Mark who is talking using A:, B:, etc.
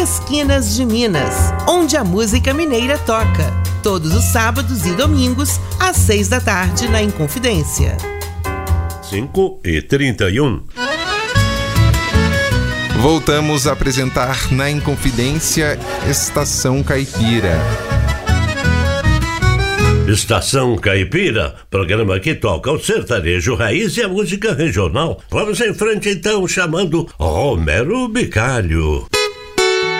A: Esquinas de Minas, onde a música mineira toca. Todos os sábados e domingos, às 6 da tarde, na Inconfidência.
B: 5h31.
C: Voltamos a apresentar na Inconfidência Estação Caipira.
B: Estação Caipira, programa que toca o sertanejo raiz e a música regional. Vamos em frente então, chamando Romero Bicalho.